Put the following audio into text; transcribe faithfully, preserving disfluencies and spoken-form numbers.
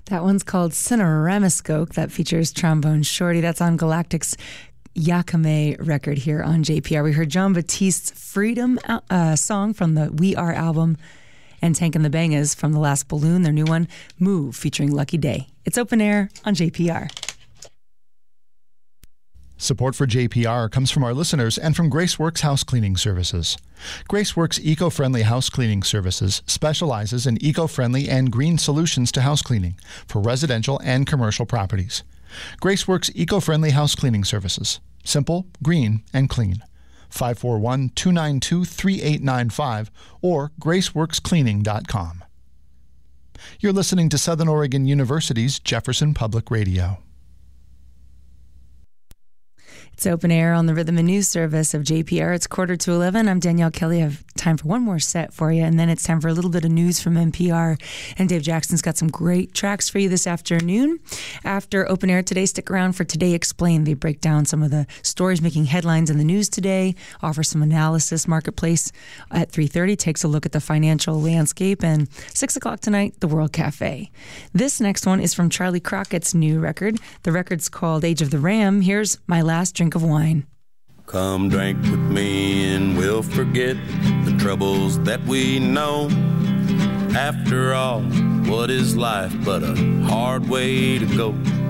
That one's called Cineramiscope. That features Trombone Shorty. That's on Galactic's Yakame record here on J P R. We heard Jon Batiste's Freedom uh, song from the We Are album, and Tank and the Bangas from The Last Balloon, their new one, Move, featuring Lucky Day. It's Open Air on J P R. Support for J P R comes from our listeners and from Graceworks House Cleaning Services. Graceworks Eco-Friendly House Cleaning Services specializes in eco-friendly and green solutions to house cleaning for residential and commercial properties. Graceworks Eco-Friendly House Cleaning Services. Simple, green, and clean. five four one, two nine two, three eight nine five or graceworks cleaning dot com. You're listening to Southern Oregon University's Jefferson Public Radio. It's Open Air on the Rhythm and News Service of J P R. It's quarter to eleven. I'm Danielle Kelly. I have time for one more set for you, and then it's time for a little bit of news from N P R. And Dave Jackson's got some great tracks for you this afternoon. After Open Air today, stick around for Today Explained. They break down some of the stories making headlines in the news today, offer some analysis. Marketplace at three thirty takes a look at the financial landscape. And six o'clock tonight, the World Cafe. This next one is from Charlie Crockett's new record. The record's called Age of the Ram. Here's My Last Drink of Wine. Come drink with me and we'll forget the troubles that we know. After all, what is life but a hard way to go?